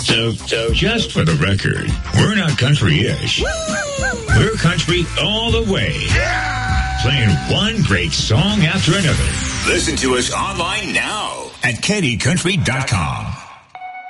So just for the record, we're not country-ish. We're country all the way. Playing one great song after another. Listen to us online now at KennyCountry.com.